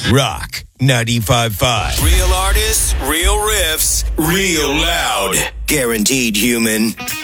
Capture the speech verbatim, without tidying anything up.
Rock ninety-five point five. Real artists, real riffs, real loud. Guaranteed human.